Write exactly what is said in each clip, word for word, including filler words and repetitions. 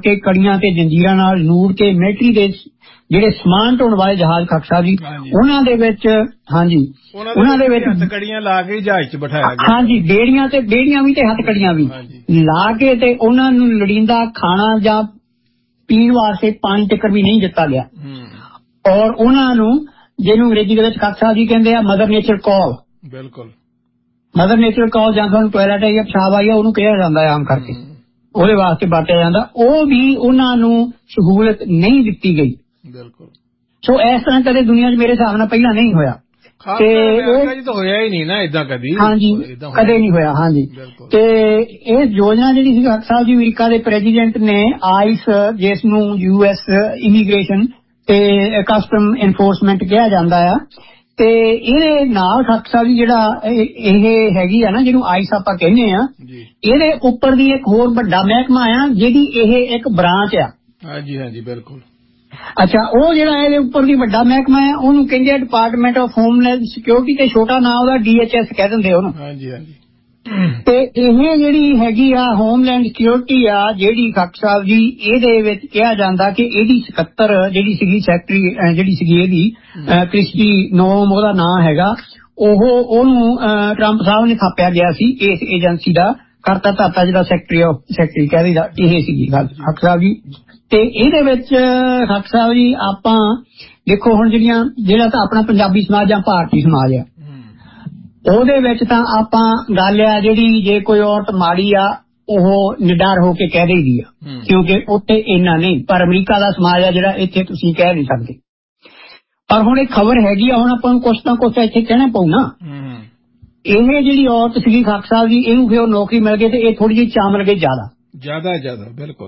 के कड़ियां ते जंजीरां नाल ਨੂੜ के मिलिटरी दे ਜਿਹੜੇ ਸਮਾਨ ਢੋਣ ਵਾਲੇ ਜਹਾਜ਼ ਖਾਕ ਸਾਹਿਬ ਜੀ ਉਹਨਾਂ ਦੇ ਵਿੱਚ ਹਾਂਜੀ ਉਹਨਾਂ ਦੇ ਵਿੱਚ ਹੱਥਕੜੀਆਂ ਲਾ ਕੇ ਜਹਾਜ਼ 'ਚ ਬਿਠਾਇਆ ਗਿਆ ਹਾਂਜੀ ਬੇੜੀਆਂ ਤੇ ਬੇੜੀਆਂ ਵੀ ਤੇ ਹੱਥਕੜੀਆਂ ਵੀ ਲਾ ਕੇ ਤੇ ਉਹਨਾਂ ਨੂੰ ਲੋੜੀਂਦਾ ਖਾਣਾ ਜਾਂ ਪੀਣ ਵਾਸਤੇ ਪਾਣੀ ਤੱਕ ਵੀ ਨਹੀਂ ਦਿੱਤਾ ਗਿਆ ਔਰ ਉਹਨਾਂ ਨੂੰ ਜਿਹਨੂੰ ਅੰਗਰੇਜ਼ੀ ਦੇ ਵਿੱਚ ਖਾਕ ਸਾਹਿਬ ਜੀ ਕਹਿੰਦੇ ਆ ਮਦਰ ਨੇਚਰ ਕਾਲ ਬਿਲਕੁਲ ਮਦਰ ਨੇਚਰ ਕਾਲ ਜਾਂ ਤੁਹਾਨੂੰ ਟੋਇਲਟ ਆਈ ਪਿਸ਼ਾਬ ਆਈ ਉਹਨੂੰ ਕਿਹਾ ਜਾਂਦਾ ਆਮ ਕਰਕੇ ਉਹਦੇ ਵਾਸਤੇ ਵਰਤਿਆ ਜਾਂਦਾ ਉਹ ਵੀ ਉਹਨਾਂ ਨੂੰ ਸਹੂਲਤ ਨਹੀਂ ਦਿੱਤੀ ਗਈ ਬਿਲਕੁਲ ਸੋ ਇਸ ਤਰ੍ਹਾਂ ਕਦੇ ਦੁਨੀਆ 'ਚ ਮੇਰੇ ਹਿਸਾਬ ਨਾਲ ਪਹਿਲਾਂ ਨਹੀਂ ਹੋਇਆ ਤੇ ਹੋਇਆ ਹੀ ਨਹੀਂ ਨਾ ਏਦਾਂ ਕਦੀ ਹਾਂਜੀ ਕਦੇ ਨਹੀਂ ਹੋਇਆ ਹਾਂਜੀ ਤੇ ਇਹ ਯੋਜਨਾ ਜਿਹੜੀ ਸੀ ਖਾਕ ਸਾਹਿਬ ਜੀ ਅਮਰੀਕਾ ਦੇ ਪ੍ਰੈਜ਼ੀਡੈਂਟ ਨੇ ਆਈਸ ਜਿਸ ਨੂੰ ਯੂ ਐਸ ਇਮੀਗ੍ਰੇਸ਼ਨ ਤੇ ਕਸਟਮ ਇਨਫੋਰਸਮੈਂਟ ਕਿਹਾ ਜਾਂਦਾ ਆ ਤੇ ਇਹਦੇ ਨਾਲ ਖਾਕ ਸਾਹਿਬ ਜੀ ਜਿਹੜਾ ਇਹ ਹੈਗੀ ਆ ਨਾ ਜਿਹਨੂੰ ਆਈਸ ਆਪਾਂ ਕਹਿੰਦੇ ਆ ਇਹਦੇ ਉੱਪਰ ਦੀ ਇੱਕ ਹੋਰ ਵੱਡਾ ਮਹਿਕਮਾ ਆ ਜਿਹਦੀ ਇਹ ਇੱਕ ਬ੍ਰਾਂਚ ਆ ਹਾਂਜੀ ਹਾਂਜੀ ਬਿਲਕੁਲ ਅੱਛਾ ਉਹ ਜਿਹੜਾ ਇਹਦੇ ਉੱਪਰ ਦੀ ਵੱਡਾ ਮਹਿਕਮਾ ਹੈ ਉਹਨੂੰ ਕਹਿੰਦੇ ਆ ਡਿਪਾਰਟਮੈਂਟ ਆਫ ਹੋਮਲੈਂਡ ਸਿਕਿਉਰਿਟੀ ਤੇ ਛੋਟਾ ਨਾਂ ਉਹਦਾ ਡੀ ਐਚ ਐਸ ਕਹਿ ਦਿੰਦੇ ਉਹਨੂੰ ਹਾਂਜੀ ਹਾਂਜੀ ਤੇ ਇਹ ਜਿਹੜੀ ਹੈਗੀ ਆ ਹੋਮਲੈਂਡ ਸਿਕਿਉਰਿਟੀ ਆ ਜਿਹੜੀ ਖਾਕ ਸਾਹਿਬ ਜੀ ਇਹਦੇ ਵਿੱਚ ਕਿਹਾ ਜਾਂਦਾ ਕਿ ਇਹਦੀ ਸਕੱਤਰ ਜਿਹੜੀ ਸੀਗੀ ਸੈਕਟਰੀ ਜਿਹੜੀ ਸੀਗੀ ਇਹਦੀ ਕ੍ਰਿਸਟੀ ਨੋਮ ਉਹਦਾ ਨਾਂ ਹੈਗਾ ਉਹ ਉਹਨੂੰ ਟਰੰਪ ਸਾਹਿਬ ਨੇ ਥਾਪਿਆ ਗਿਆ ਸੀ ਇਸ ਏਜੰਸੀ ਦਾ ਕਰਤਾ ਧਰਤਾ ਜਿਹੜਾ ਸੈਕਟਰੀ ਆਫ ਸੈਕਟਰੀ ਕਹਿ ਦਾ ਇਹ ਸੀਗੀ ਗੱਲ ਖਾਕ ਸਾਹਿਬ ਜੀ ਤੇ ਇਹਦੇ ਵਿੱਚ ਖਾਕ ਸਾਹਿਬ ਜੀ ਆਪਾਂ ਦੇਖੋ ਹੁਣ ਜਿਹੜੀਆਂ ਜਿਹੜਾ ਤਾਂ ਆਪਣਾ ਪੰਜਾਬੀ ਸਮਾਜ ਜਾਂ ਭਾਰਤੀ ਸਮਾਜ ਆ ਉਹਦੇ ਵਿੱਚ ਤਾਂ ਆਪਾਂ ਗੱਲ ਆ ਜਿਹੜੀ ਜੇ ਕੋਈ ਔਰਤ ਮਾੜੀ ਆ ਉਹ ਨਿਡਰ ਹੋ ਕੇ ਕਹਿ ਦੇਈਦੀ ਆ ਕਿਉਂਕਿ ਉੱਥੇ ਇੰਨਾ ਨਹੀਂ ਪਰ ਅਮਰੀਕਾ ਦਾ ਸਮਾਜ ਆ ਜਿਹੜਾ ਇੱਥੇ ਤੁਸੀਂ ਕਹਿ ਨਹੀਂ ਸਕਦੇ ਪਰ ਹੁਣ ਇਹ ਖਬਰ ਹੈਗੀ ਆ ਹੁਣ ਆਪਾਂ ਨੂੰ ਕੁਛ ਨਾ ਕੁਛ ਇੱਥੇ ਕਹਿਣਾ ਪਊ ਨਾ ਇਹ ਜਿਹੜੀ ਔਰਤ ਸੀਗੀ ਖਾਕ ਸਾਹਿਬ ਜੀ ਇਹਨੂੰ ਫਿਰ ਨੌਕਰੀ ਮਿਲ ਗਈ ਤੇ ਇਹ ਥੋੜੀ ਜਿਹੀ ਚਾਮਲ ਗਈ ਜ਼ਿਆਦਾ ਜ਼ਿਆਦਾ ਜ਼ਿਆਦਾ ਬਿਲਕੁਲ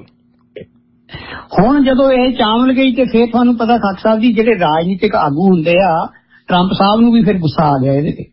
ਹੁਣ ਜਦੋਂ ਇਹ ਚਾਮਲ ਗਈ ਤੇ ਫਿਰ ਤੁਹਾਨੂੰ ਪਤਾ ਖਾਕ ਸਾਹਿਬ ਜੀ ਜਿਹੜੇ ਰਾਜਨੀਤਿਕ ਆਗੂ ਹੁੰਦੇ ਆ ਟਰੰਪ ਸਾਹਿਬ ਨੂੰ ਵੀ ਫਿਰ ਗੁੱਸਾ ਆ ਗਿਆ ਇਹਦੇ ਤੇ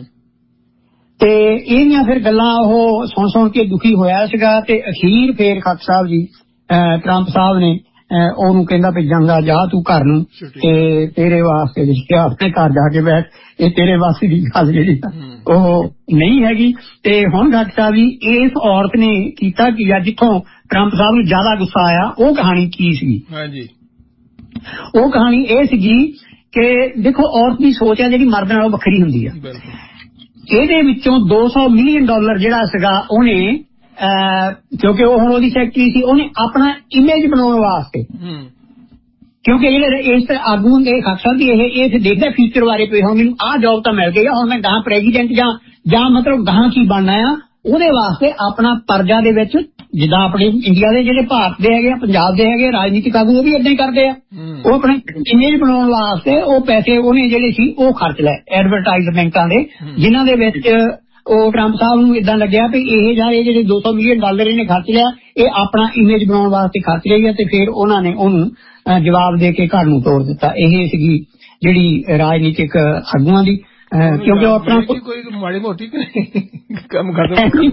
ਤੇ ਇਹਦੀਆਂ ਫਿਰ ਗੱਲਾਂ ਉਹ ਸੁਣ ਸੁਣ ਕੇ ਦੁਖੀ ਹੋਇਆ ਸੀਗਾ ਤੇ ਅਖੀਰ ਫੇਰ ਖਾਕ ਸਾਹਿਬ ਜੀ ਟਰੰਪ ਸਾਹਿਬ ਨੇ ਉਹਨੂੰ ਕਹਿੰਦਾ ਵੀ ਜੰਗਾ ਜਾ ਤੂੰ ਘਰ ਨੂੰ ਤੇ ਤੇਰੇ ਵਾਸਤੇ ਜਿਹੜੀ ਆਪਣੇ ਘਰ ਜਾ ਕੇ ਬੈਠ ਇਹ ਤੇਰੇ ਵਾਸਤੇ ਦੀ ਗੱਲ ਜਿਹੜੀ ਉਹ ਨਹੀਂ ਹੈਗੀ ਤੇ ਹੁਣ ਖਾਕ ਸਾਹਿਬ ਜੀ ਇਸ ਔਰਤ ਨੇ ਕੀਤਾ ਕੀ ਆ ਜਿੱਥੋਂ ਟਰੰਪ ਸਾਹਿਬ ਨੂੰ ਜ਼ਿਆਦਾ ਗੁੱਸਾ ਆਇਆ ਉਹ ਕਹਾਣੀ ਕੀ ਸੀ ਹਾਂਜੀ ਉਹ ਕਹਾਣੀ ਇਹ ਸੀਗੀ ਕਿ ਦੇਖੋ ਔਰਤ ਦੀ ਸੋਚ ਆ ਜਿਹੜੀ ਮਰਦ ਨਾਲੋਂ ਵੱਖਰੀ ਹੁੰਦੀ ਆ ਇਹਦੇ ਵਿੱਚੋਂ ਦੋ ਸੌ ਮਿਲੀਅਨ ਡਾਲਰ ਜਿਹੜਾ ਸੀਗਾ ਉਹਨੇ ਕਿਉਂਕਿ ਉਹ ਹੁਣ ਉਹਦੀ ਸੈਕਟਰੀ ਸੀ ਉਹਨੇ ਆਪਣਾ ਇਮੇਜ ਬਣਾਉਣ ਵਾਸਤੇ ਕਿਉਂਕਿ ਜਿਹੜੇ ਇਸ ਆਗੂ ਹੁੰਦੇ ਖਾਕ ਸਾਹਿਬ ਦੀ ਇਹ ਇਹ ਦੇਖਦਾ ਫਿਊਚਰ ਬਾਰੇ ਪਏ ਹੁਣ ਮੈਨੂੰ ਆਹ ਜੌਬ ਤਾਂ ਮਿਲ ਗਈ ਆ ਹੁਣ ਮੈਂ ਗਾਹਾਂ ਪ੍ਰੈਜ਼ੀਡੈਂਟ ਜਾਂ ਜਾਂ ਮਤਲਬ ਗਾਹਾਂ ਕੀ ਬਣਨਾ ਆ ਉਹਦੇ ਵਾਸਤੇ ਆਪਣਾ ਪਰਜਾ ਦੇ ਵਿੱਚ ਜਿੱਦਾਂ ਆਪਣੇ ਇੰਡੀਆ ਦੇ ਜਿਹੜੇ ਭਾਰਤ ਦੇ ਹੈਗੇ ਆ ਪੰਜਾਬ ਦੇ ਹੈਗੇ ਰਾਜਨੀਤਿਕ ਆਗੂ ਉਹ ਵੀ ਏਦਾਂ ਹੀ ਕਰਦੇ ਆ ਉਹ ਆਪਣੇ ਇਮੇਜ ਬਣਾਉਣ ਵਾਸਤੇ ਉਹ ਪੈਸੇ ਉਹਨੇ ਜਿਹੜੇ ਸੀ ਉਹ ਖਰਚ ਲਏ ਐਡਵਰਟਾਈਜ਼ਮੈਂਟਾਂ ਦੇ ਜਿਨ੍ਹਾਂ ਦੇ ਵਿੱਚ ਉਹ ਟਰੰਪ ਸਾਹਿਬ ਨੂੰ ਏਦਾਂ ਲੱਗਿਆ ਵੀ ਇਹ ਜਾਂ ਇਹ ਜਿਹੜੇ ਦੋ ਸੌ ਮਿਲੀਅਨ ਡਾਲਰ ਇਹਨੇ ਖਰਚ ਲਿਆ ਇਹ ਆਪਣਾ ਇਮੇਜ ਬਣਾਉਣ ਵਾਸਤੇ ਖਰਚ ਰਹੀ ਹੈ ਤੇ ਫਿਰ ਉਹਨਾਂ ਨੇ ਉਹਨੂੰ ਜਵਾਬ ਦੇ ਕੇ ਘਰ ਨੂੰ ਤੋੜ ਦਿੱਤਾ ਇਹ ਸੀਗੀ ਜਿਹੜੀ ਰਾਜਨੀਤਿਕ ਆਗੂਆਂ ਦੀ ਕਿਉਂਕਿ ਉਹ ਆਪਣਾ ਕੋਈ ਮਾੜੀ ਮੋਟੀ ਕੰਮ ਕਰਦਾ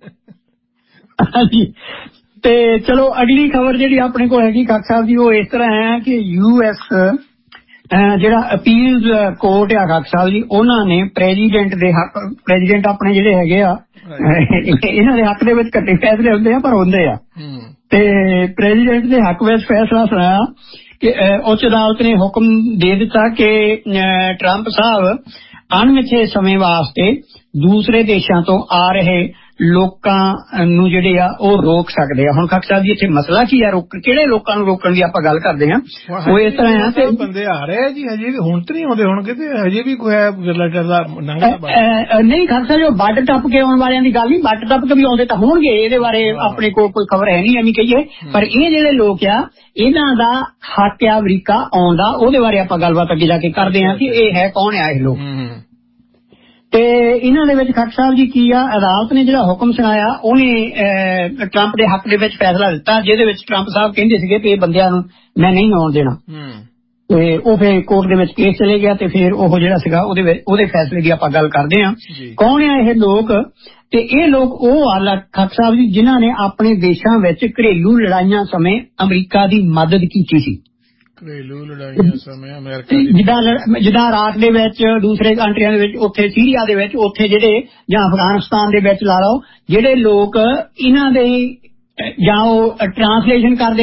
ਹਾਂਜੀ ਤੇ ਚਲੋ ਅਗਲੀ ਖਬਰ ਜਿਹੜੀ ਆਪਣੇ ਕੋਲ ਹੈਗੀ ਖਾਕ ਸਾਹਿਬ ਜੀ ਉਹ ਇਸ ਤਰ੍ਹਾਂ ਹੈ ਕਿ ਯੂ ਐਸ ਜਿਹੜਾ ਅਪੀਲ ਕੋਰਟ ਆ ਖਾਕ ਸਾਹਿਬ ਜੀ ਉਹਨਾਂ ਨੇ ਪ੍ਰੈਜ਼ੀਡੈਂਟ ਦੇ ਹੱਕ ਪ੍ਰੈਜ਼ੀਡੈਂਟ ਆਪਣੇ ਜਿਹੜੇ ਹੈਗੇ ਆ ਇਹਨਾਂ ਦੇ ਹੱਕ ਦੇ ਵਿੱਚ ਘੱਟੇ ਫੈਸਲੇ ਹੁੰਦੇ ਆ ਪਰ ਹੁੰਦੇ ਆ ਤੇ ਪ੍ਰੈਜ਼ੀਡੈਂਟ ਦੇ ਹੱਕ ਵਿੱਚ ਫੈਸਲਾ ਸੁਣਾਇਆ ਕਿ ਉੱਚ ਅਦਾਲਤ ਨੇ ਹੁਕਮ ਦੇ ਦਿੱਤਾ ਕਿ ਟਰੰਪ ਸਾਹਿਬ ਅਣਮਿੱਥੇ ਸਮੇਂ ਵਾਸਤੇ ਦੂਸਰੇ ਦੇਸ਼ਾਂ ਤੋਂ ਆ ਰਹੇ ਲੋਕਾਂ ਨੂੰ ਜਿਹੜੇ ਆ ਉਹ ਰੋਕ ਸਕਦੇ ਆ ਹੁਣ ਖਾਕ ਸਾਹਿਬ ਜੀ ਇੱਥੇ ਮਸਲਾ ਕੀ ਆ ਰੋਕ ਕਿਹੜੇ ਲੋਕਾਂ ਨੂੰ ਰੋਕਣ ਦੀ ਆਪਾਂ ਗੱਲ ਕਰਦੇ ਹਾਂ ਉਹ ਇਸ ਤਰ੍ਹਾਂ ਆ ਤੇ ਬੰਦੇ ਆ ਰਹੇ ਜੀ ਹਜੇ ਵੀ ਹੁਣ ਤਾਂ ਨਹੀਂ ਆਉਂਦੇ ਹੋਣਗੇ ਤੇ ਹਜੇ ਵੀ ਕੋਈ ਗੱਲਾਂ ਕਰਦਾ ਨਹੀਂ ਖਾਕ ਸਾਹਿਬ ਉਹ ਵੱਡ ਟੱਪ ਕੇ ਆਉਣ ਵਾਲਿਆਂ ਦੀ ਗੱਲ ਨਹੀਂ ਵੱਡ ਟੱਪ ਕੇ ਵੀ ਆਉਂਦੇ ਤਾਂ ਹੋਣਗੇ ਇਹਦੇ ਬਾਰੇ ਆਪਣੇ ਕੋਲ ਕੋਈ ਖਬਰ ਹੈ ਨਹੀਂ ਐਵੇਂ ਕਹੀਏ ਪਰ ਇਹ ਜਿਹੜੇ ਲੋਕ ਆ ਇਹਨਾਂ ਦਾ ਹੱਕ ਆ ਅਮਰੀਕਾ ਆਉਣ ਦਾ ਉਹਦੇ ਬਾਰੇ ਆਪਾਂ ਗੱਲਬਾਤ ਅੱਗੇ ਜਾ ਕੇ ਕਰਦੇ ਹਾਂ ਕਿ ਇਹ ਹੈ ਕੌਣ ਆ ਇਹ ਲੋਕ ਤੇ ਇਹਨਾਂ ਦੇ ਵਿੱਚ ਖਾਕ ਸਾਹਿਬ ਜੀ ਕੀ ਆ ਅਦਾਲਤ ਨੇ ਜਿਹੜਾ ਹੁਕਮ ਸੁਣਾਇਆ ਉਹਨੇ ਟਰੰਪ ਦੇ ਹੱਕ ਦੇ ਵਿੱਚ ਫੈਸਲਾ ਦਿੱਤਾ ਜਿਹਦੇ ਵਿੱਚ ਟਰੰਪ ਸਾਹਿਬ ਕਹਿੰਦੇ ਸੀਗੇ ਕਿ ਇਹ ਬੰਦਿਆਂ ਨੂੰ ਮੈਂ ਨਹੀਂ ਆਉਣ ਦੇਣਾ ਤੇ ਉਹ ਫਿਰ ਕੋਰਟ ਦੇ ਵਿੱਚ ਕੇਸ ਚਲੇ ਗਿਆ ਤੇ ਫਿਰ ਉਹ ਜਿਹੜਾ ਸੀਗਾ ਉਹਦੇ ਉਹਦੇ ਫੈਸਲੇ ਦੀ ਆਪਾਂ ਗੱਲ ਕਰਦੇ ਹਾਂ ਕੌਣ ਆ ਇਹ ਲੋਕ ਤੇ ਇਹ ਲੋਕ ਉਹ ਆ ਖਾਕ ਸਾਹਿਬ ਜੀ ਜਿਨ੍ਹਾਂ ਨੇ ਆਪਣੇ ਦੇਸ਼ਾਂ ਵਿੱਚ ਘਰੇਲੂ ਲੜਾਈਆਂ ਸਮੇਂ ਅਮਰੀਕਾ ਦੀ ਮਦਦ ਕੀਤੀ ਸੀ ਘਰੇਲੂ ਲੜਾਈਆਂ ਸਮੇਂ ਅਮਰੀਕਾ ਜਿੱਦਾਂ ਜਿੱਦਾਂ ਇਰਾਕ ਦੇ ਵਿੱਚ ਦੂਸਰੇ ਕੰਟਰੀਆਂ ਦੇ ਵਿੱਚ ਉੱਥੇ ਸੀਰੀਆ ਦੇ ਵਿੱਚ ਉੱਥੇ ਜਿਹੜੇ ਜਾਂ ਅਫਗਾਨਿਸਤਾਨ ਦੇ ਵਿੱਚ ਲਾ ਲਓ ਜਿਹੜੇ ਲੋਕ ਇਹਨਾਂ ਦੇ ਜਾਂ ਉਹ ਟਰਾਂਸਲੇਸ਼ਨ ਕਰਦੇ